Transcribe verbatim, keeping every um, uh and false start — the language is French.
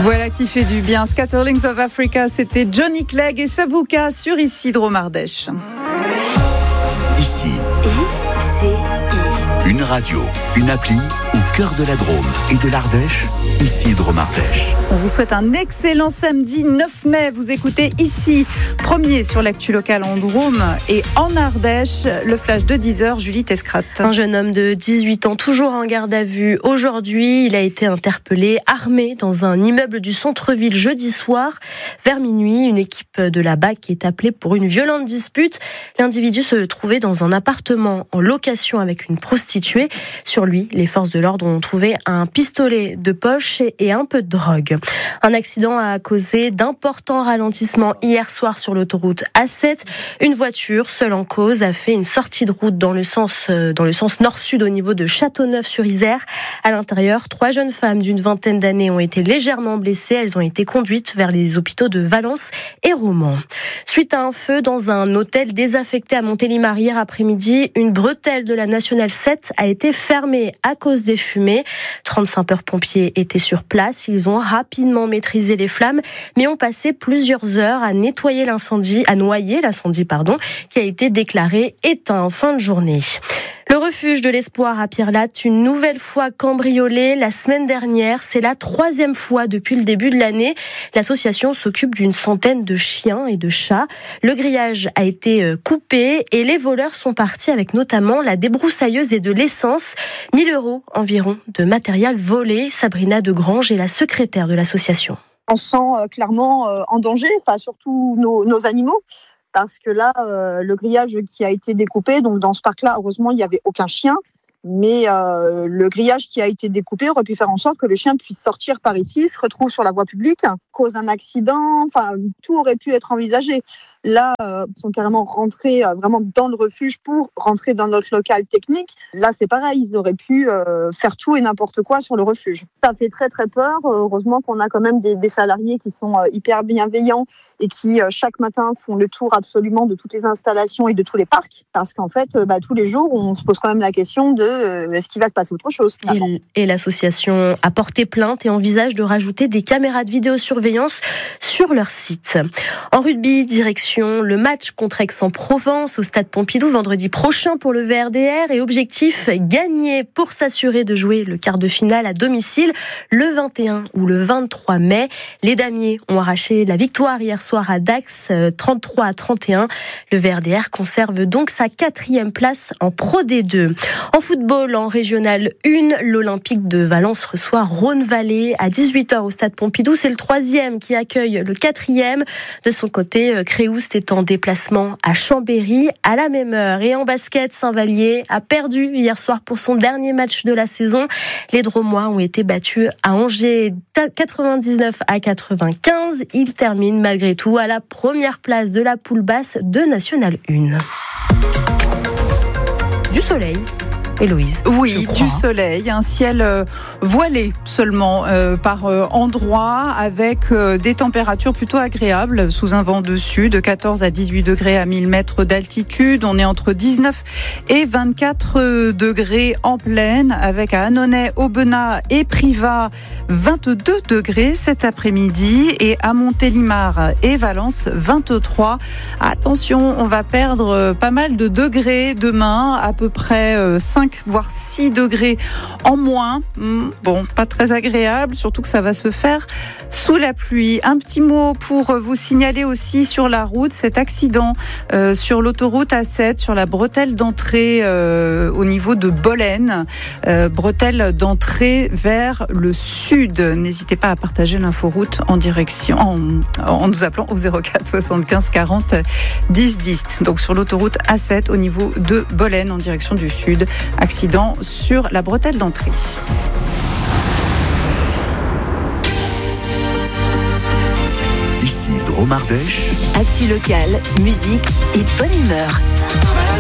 Voilà qui fait du bien. Scatterlings of Africa, c'était Johnny Clegg et Savouka sur Ici Drôme Ardèche. Ici, I C I. Une radio, une appli au cœur de la Drôme et de l'Ardèche. Ici Drôme Ardèche. On vous souhaite un excellent samedi neuf mai. Vous écoutez Ici, premier sur l'actu locale en Drôme et en Ardèche. Le flash de dix heures, Julie Tescrat. Un jeune homme de dix-huit ans, toujours en garde à vue. Aujourd'hui, il a été interpellé, armé, dans un immeuble du centre-ville jeudi soir. Vers minuit, une équipe de la B A C est appelée pour une violente dispute. L'individu se trouvait dans un appartement en location avec une prostituée. Sur lui, les forces de l'ordre ont trouvé un pistolet de poche et un peu de drogue. Un accident a causé d'importants ralentissements hier soir sur l'autoroute A sept. Une voiture, seule en cause, a fait une sortie de route dans le sens, dans le sens nord-sud au niveau de Châteauneuf-sur-Isère. À l'intérieur, trois jeunes femmes d'une vingtaine d'années ont été légèrement blessées. Elles ont été conduites vers les hôpitaux de Valence et Romans. Suite à un feu dans un hôtel désaffecté à Montélimar hier après-midi, une bretelle de la Nationale sept a été fermée à cause des fumées. trente sapeurs-pompiers étaient sur place. Ils ont rapidement maîtrisé les flammes, mais ont passé plusieurs heures à nettoyer l'incendie, à noyer l'incendie, pardon, qui a été déclaré éteint en fin de journée. Le refuge de l'Espoir à Pierre-Latte, une nouvelle fois cambriolé la semaine dernière. C'est la troisième fois depuis le début de l'année. L'association s'occupe d'une centaine de chiens et de chats. Le grillage a été coupé et les voleurs sont partis avec notamment la débroussailleuse et de l'essence. mille euros environ de matériel volé. Sabrina Degrange est la secrétaire de l'association. On se sent clairement en danger, enfin, surtout nos, nos animaux. Parce que là, euh, le grillage qui a été découpé, donc dans ce parc-là, heureusement, il n'y avait aucun chien. Mais euh, le grillage qui a été découpé aurait pu faire en sorte que le chien puisse sortir par ici, se retrouve sur la voie publique, cause un accident, enfin, tout aurait pu être envisagé. Là, euh, ils sont carrément rentrés euh, vraiment dans le refuge pour rentrer dans notre local technique. Là, c'est pareil, ils auraient pu euh, faire tout et n'importe quoi sur le refuge. Ça fait très très peur. Heureusement qu'on a quand même des, des salariés qui sont euh, hyper bienveillants et qui, euh, chaque matin, font le tour absolument de toutes les installations et de tous les parcs. Parce qu'en fait, euh, bah, tous les jours, on se pose quand même la question de euh, est-ce qu'il va se passer autre chose finalement. Et, et l'association a porté plainte et envisage de rajouter des caméras de vidéosurveillance sur leur site. En rugby, direction le match contre Aix-en-Provence au stade Pompidou vendredi prochain pour le V R D R et objectif gagner pour s'assurer de jouer le quart de finale à domicile le vingt et un ou le vingt-trois mai. Les damiers ont arraché la victoire hier soir à Dax trente-trois à trente et un. Le V R D R conserve donc sa quatrième place en Pro D deux. En football, en régional un, l'Olympique de Valence reçoit Rhône-Vallée à dix-huit heures au stade Pompidou. C'est le troisième qui accueille le quatrième. De son côté, Créoust est en déplacement à Chambéry à la même heure. Et en basket, Saint-Vallier a perdu hier soir pour son dernier match de la saison. Les Dromois ont été battus à Angers quatre-vingt-dix-neuf à quatre-vingt-quinze. Ils terminent malgré tout à la première place de la poule basse de National un. Du soleil. Héloïse. Oui, du soleil, un ciel euh, voilé seulement euh, par euh, endroits avec euh, des températures plutôt agréables sous un vent de sud, de quatorze à dix-huit degrés à mille mètres d'altitude. On est entre dix-neuf et vingt-quatre degrés en plaine avec à Annonay, Aubenas et Privas vingt-deux degrés cet après-midi et à Montélimar et Valence vingt-trois. Attention, on va perdre pas mal de degrés demain, à peu près cinq voire six degrés en moins. Bon, pas très agréable, surtout que ça va se faire sous la pluie. Un petit mot pour vous signaler aussi sur la route cet accident euh, sur l'autoroute A sept, sur la bretelle d'entrée euh, au niveau de Bolène, euh, bretelle d'entrée vers le sud. N'hésitez pas à partager l'inforoute en direction, en, en nous appelant au zéro quatre soixante-quinze quarante dix dix. Donc sur l'autoroute A sept au niveau de Bolène en direction du sud. Accident sur la bretelle d'entrée. Ici Drôme Ardèche. Actu locale, musique et bonne humeur.